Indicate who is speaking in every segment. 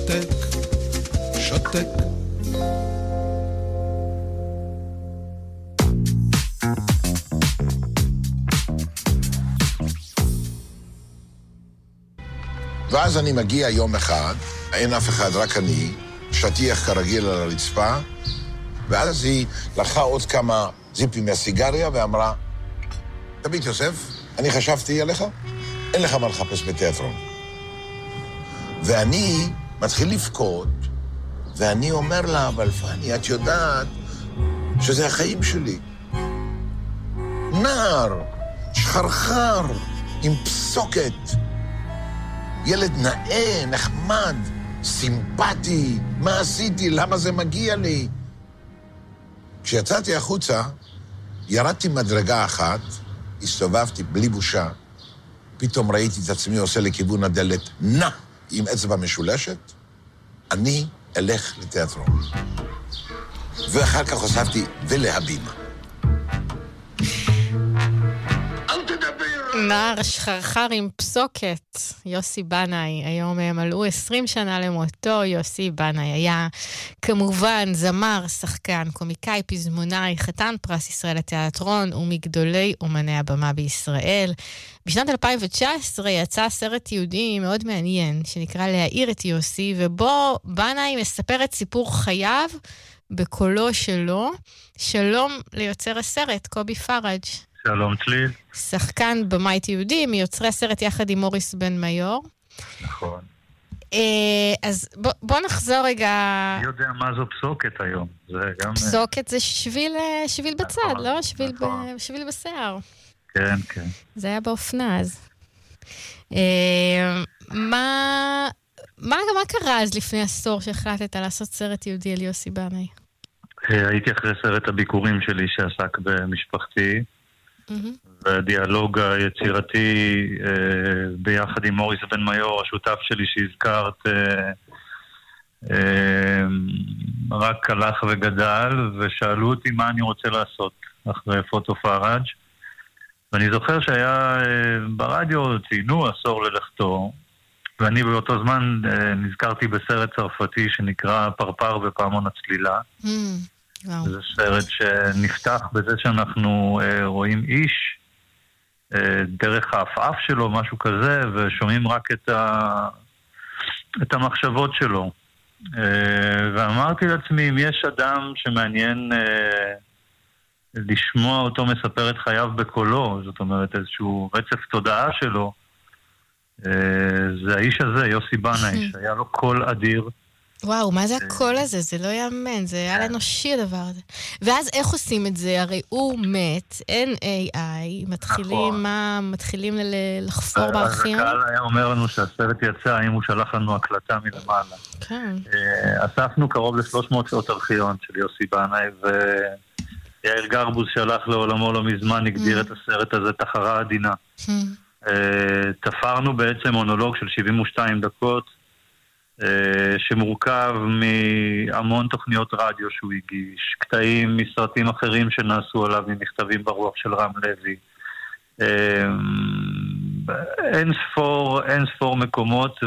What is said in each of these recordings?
Speaker 1: שותק, שותק.
Speaker 2: ואז אני מגיע יום אחד, אין אף אחד, רק אני, שטיח כרגיל על הרצפה, ואז היא לקחה עוד כמה זיפים מהסיגריה ואמרה, תביט יוסף, אני חשבתי עליך, אין לך מה לחפש בתיאטרון. ואני מתחיל לבכות, ואני אומר לה, אבל פני, את יודעת שזה החיים שלי. נער, שחרחר, עם פסוקת, ילד נאה, נחמד, סימפטי, מה עשיתי, למה זה מגיע לי? כשיצאתי החוצה, ירדתי מדרגה אחת, הסתובבתי בלי בושה, פתאום ראיתי את עצמי עושה לכיוון הדלת, נע, עם אצבע משולשת, אני אלך לתיאטרון. ואחר כך הוספתי, ולהבימה.
Speaker 3: נער שחרחר עם פסוקת, יוסי בנאי, היום מלאו 20 שנה למותו. יוסי בנאי היה כמובן זמר, שחקן, קומיקאי, פזמונאי, חתן פרס ישראל לתיאטרון ומגדולי אומני הבמה בישראל. בשנת 2019 יצא סרט יהודי מאוד מעניין שנקרא להאיר את יוסי, ובו בנאי מספר את סיפור חייו בקולו שלו. שלום ליוצר הסרט, קובי פראג'.
Speaker 4: שלום צליל.
Speaker 3: שחקן במאי יהודי, מיוצרי הסרט יחד עם מוריס בן מיור.
Speaker 4: נכון.
Speaker 3: אז בוא נחזור רגע.
Speaker 4: אני יודע מה זו פסוקת היום.
Speaker 3: פסוקת זה שביל בצד, לא? שביל בשיער.
Speaker 4: כן, כן.
Speaker 3: זה היה באופנה אז. מה קרה אז לפני עשור שהחלטת לעשות סרט יהודי על יוסי בנאי?
Speaker 4: הייתי אחרי סרט הביקורים שלי שעסק במשפחתי, והדיאלוג היצירתי ביחד עם מוריס בן מיור, השותף שלי שהזכרת, רק הלך וגדל, ושאלו אותי מה אני רוצה לעשות אחרי פוטו פראג'. ואני זוכר שהיה ברדיו, ציינו עשור ללכתו, ואני באותו זמן נזכרתי בסרט צרפתי שנקרא פרפר ופעמון הצלילה. זה סרט שנפתח בזה שאנחנו רואים איש דרך האפאף שלו, משהו כזה, ושומעים רק את המחשבות שלו. ואמרתי לעצמי, אם יש אדם שמעניין לשמוע אותו מספר את חייו בקולו, זאת אומרת איזשהו רצף תודעה שלו, זה האיש הזה, יוסי בנאי, שהיה לו קול אדיר.
Speaker 3: וואו, מה זה הקול הזה? זה לא יאמן, זה היה אנושי הדבר הזה. ואז איך עושים את זה? הרי הוא מת, אין AI, מתחילים לחפור בארכיון?
Speaker 4: הקהל היה אומר לנו שהסרט יצא, אם הוא שלח לנו הקלטה מלמעלה.
Speaker 3: כן.
Speaker 4: אספנו קרוב ל-300 שעות ארכיון של יוסי בנאי, ויאיר גרבוז שהלך לעולמו לא מזמן, הגדיר את הסרט הזה תחרה עדינה. תפרנו בעצם מונולוג של 72 דקות, שמורכב מהמון תוכניות רדיו שהוא הגיש, קטעים מסרטים אחרים שנעשו עליו, ממכתבים ברוח של רם לוי, אין ספור מקומות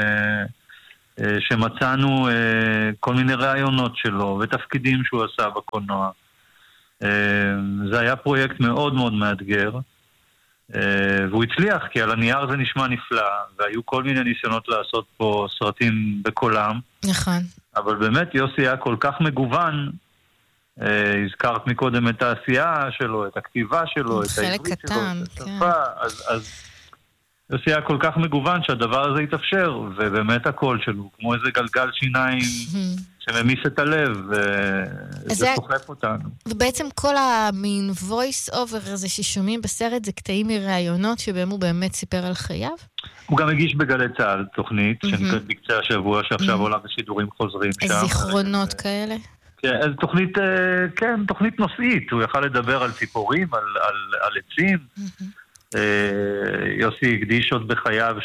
Speaker 4: שמצאנו כל מיני רעיונות שלו ותפקידים שהוא עשה בקולנוע. זה היה פרויקט מאוד מאוד מאתגר, והוא הצליח, כי על הנייר זה נשמע נפלא, והיו כל מיני ניסיונות לעשות פה סרטים בקולם.
Speaker 3: נכון. אבל
Speaker 4: באמת יוסי היה כל כך מגוון, הזכרת מקודם את העשייה שלו, את הכתיבה שלו, את העברית שלו, את השפה, אז יוסי היה כל כך מגוון שהדבר הזה התאפשר, ובאמת הקול שלו, כמו איזה גלגל שיניים שממיס את הלב, וזה סוחף אותנו.
Speaker 3: ובעצם כל המין voice over הזה ששומעים בסרט, זה קטעים מראיונות שבהם הוא באמת סיפר על חייו?
Speaker 4: הוא גם הגיש בגלי צהל תוכנית, שנקראת בקצה השבוע, שעכשיו עולה בשידורים חוזרים שם.
Speaker 3: זיכרונות כאלה?
Speaker 4: כן, אז תוכנית נושאית, הוא יכל לדבר על ציפורים, על עצים. יוסי הקדיש עוד בחייו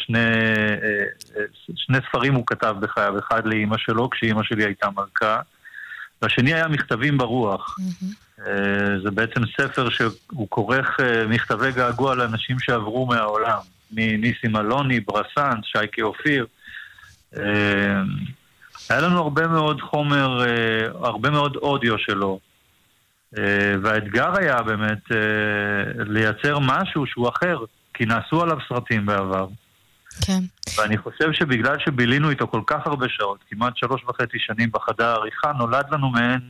Speaker 4: שני ספרים הוא כתב בחייו, אחד לאמא שלו כשאמא שלי הייתה מלכה, והשני היה מכתבים ברוח. זה בעצם ספר שהוא כורך מכתבי געגוע לאנשים שעברו מהעולם, מניסים אלוני, ברסנט, שייקי אופיר, היה לנו הרבה מאוד חומר, הרבה מאוד אודיו שלו. והאתגר היה באמת לייצר משהו שהוא אחר, כי נעשו עליו סרטים בעבר.
Speaker 3: כן.
Speaker 4: ואני חושב שבגלל שבילינו איתו כל כך הרבה שעות, כמעט 3.5 שנים בחדר העריכה, נולד לנו מעין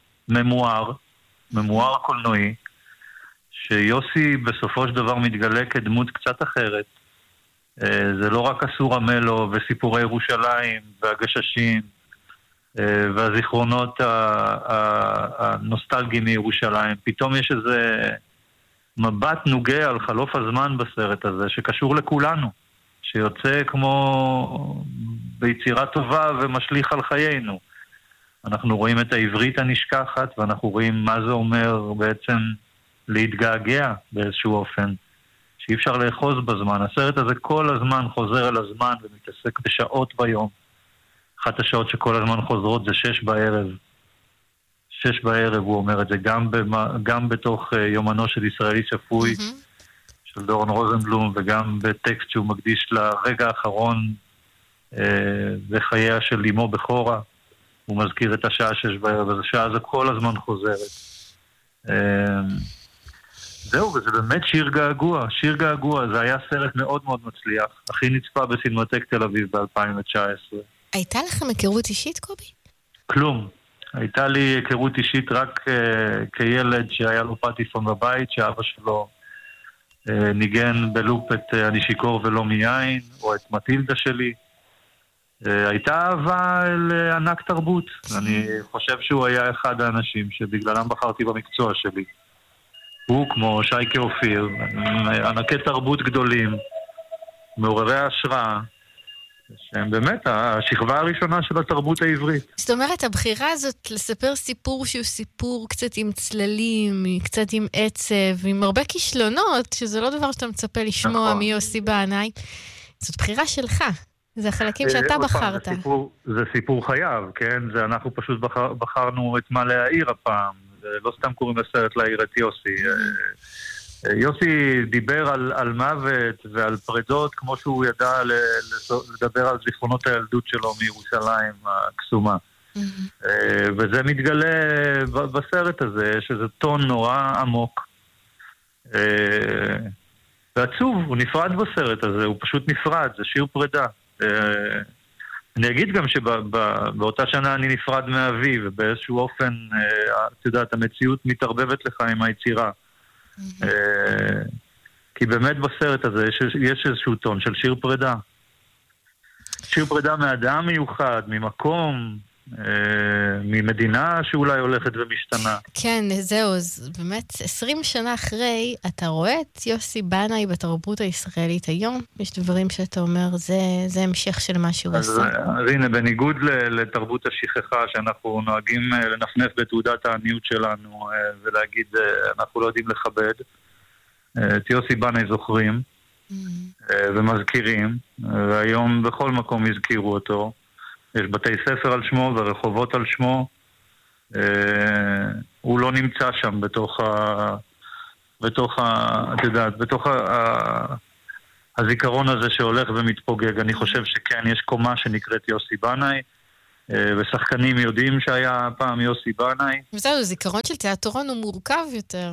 Speaker 4: ממואר קולנועי, שיוסי בסופו של דבר מתגלה כדמות קצת אחרת. זה לא רק אסור המלו וסיפורי ירושלים והגששים והזיכרונות הנוסטלגיים מירושלים. פתאום יש איזה מבט נוגע על חלוף הזמן בסרט הזה שקשור לכולנו, שיוצא כמו ביצירה טובה ומשליך על חיינו. אנחנו רואים את העברית הנשכחת ואנחנו רואים מה זה אומר בעצם להתגעגע באיזשהו אופן, שאי אפשר לאחוז בזמן. הסרט הזה כל הזמן חוזר על הזמן ומתעסק בשעות ביום. אחת השעות שכל הזמן חוזרות זה 6 בערב. 6 בערב הוא אומר את זה גם בתוך יומנו של ישראלי שפוי, של דורון רוזנבלום, וגם בטקסט שהוא מקדיש לרגע האחרון בחייה של אמו בכורה. הוא מזכיר את השעה 6 בערב, אז השעה הזו כל הזמן חוזרת. זהו, וזה באמת שיר געגוע, זה היה סרט מאוד מאוד מצליח. הכי נצפה בסינמטק תל אביב ב-2019.
Speaker 3: הייתה לכם היכרות אישית, קובי?
Speaker 4: כלום. הייתה לי היכרות אישית רק כילד שהיה לו פטיפון בבית, שאבא שלו ניגן בלופ את אני שיקור ולא מיין, או את מטילדה שלי. הייתה אהבה אל ענק תרבות. אני חושב שהוא היה אחד האנשים שבגללם בחרתי במקצוע שלי. הוא כמו שייקה אופיר, ענקי תרבות גדולים, מעוררי השראה, שהם באמת השכבה הראשונה של התרבות העברית.
Speaker 3: זאת אומרת, הבחירה הזאת לספר סיפור שהוא סיפור קצת עם צללים, קצת עם עצב, עם הרבה כישלונות, שזה לא דבר שאתה מצפה לשמוע מיוסי בנאי, זאת בחירה שלך. זה החלקים שאתה בחרת.
Speaker 4: זה סיפור חייו, כן? אנחנו פשוט בחרנו את מה להעיר הפעם. לא סתם קוראים לסרט להעיר את יוסי. יוסי דיבר על מוות ועל פרדות כמו שהוא ידע לדבר על זיכרונות הילדות שלו מירושלים הקסומה. וזה מתגלה בסרט הזה, שזה טון נורא עמוק. ועצוב, הוא נפרד בסרט הזה, הוא פשוט נפרד, זה שיר פרידה. אני אגיד גם שבאותה שנה אני נפרד מאבי, ובאיזשהו אופן, אתה יודע, המציאות מתערבבת לך עם היצירה. כי באמת בסרט הזה יש איזשהו טון של שיר פרידה. שיר פרידה מאדם מיוחד, ממקום, ממדינה שאולי הולכת ומשתנה.
Speaker 3: כן, זהו, אז באמת 20 שנה אחרי, אתה רואה את יוסי בנאי בתרבות הישראלית היום? יש דברים שאתה אומר, זה המשך של מה שהוא עושה.
Speaker 4: אז הנה, בניגוד לתרבות השכחה, שאנחנו נוהגים לנפנף בתעודת העניות שלנו, ולהגיד, אנחנו לא יודעים לכבד, את יוסי בנאי זוכרים, ומזכירים, והיום בכל מקום הזכירו אותו. יש בתי ספר על שמו ורחובות על שמו. הוא לא נמצא שם בתוך הזיכרון הזה שהולך ומתפוגג. אני חושב שכן, יש קומה שנקראת יוסי בנאי, ושחקנים יודעים שהיה פעם יוסי בנאי.
Speaker 3: וזהו, זיכרון של תיאטרון הוא מורכב יותר.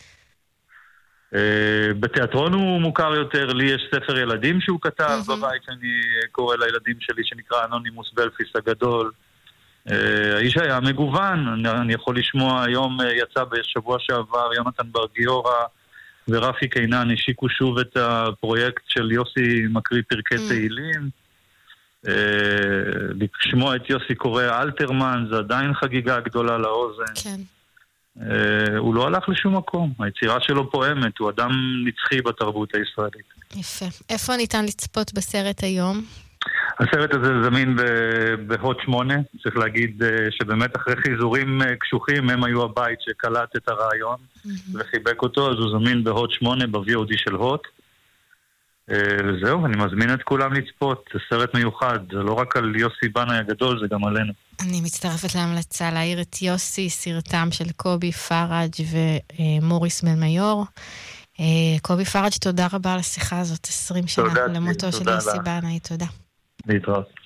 Speaker 4: בתיאטרון הוא מוכר יותר. לי יש ספר ילדים שהוא כתב בבית שאני קורא לילדים שלי, שנקרא אנונימוס בלפיס הגדול. האיש היה מגוון. אני יכול לשמוע, היום יצא בשבוע שעבר יונתן ברגיורה ורפי קינן השיקו שוב את הפרויקט של יוסי מקריא פרקי תהילים. לשמוע את יוסי קורא אלתרמן זה עדיין חגיגה גדולה לאוזן. כן. הוא לא הלך לשום מקום. היצירה שלו פועמת, הוא אדם נצחי בתרבות הישראלית.
Speaker 3: יפה. איפה ניתן לצפות בסרט היום?
Speaker 4: הסרט הזה זמין בהוט 8. צריך להגיד שבאמת אחרי חיזורים קשוחים הם היו הבית שקלט את הרעיון וחיבק אותו, אז הוא זמין בהוט 8 ב-VOD של הוט. וזהו, אני מזמין את כולם לצפות. זה סרט מיוחד, זה לא רק על יוסי בנאי הגדול, זה גם עלינו.
Speaker 3: אני מצטרפת להמלצה להעיר את יוסי, סרטם של קובי פראג' ומוריס בן-מיור. קובי פראג', תודה רבה על השיחה הזאת, 20 שנה למותו של יוסי בנאי, תודה.
Speaker 4: להתראות.